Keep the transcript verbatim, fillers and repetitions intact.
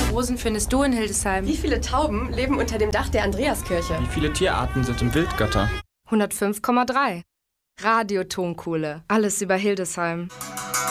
Rosen findest du in Hildesheim? Wie viele Tauben leben unter dem Dach der Andreaskirche? Wie viele Tierarten sind im Wildgatter? hundertfünf Komma drei. Radio Tonkohle. Alles über Hildesheim.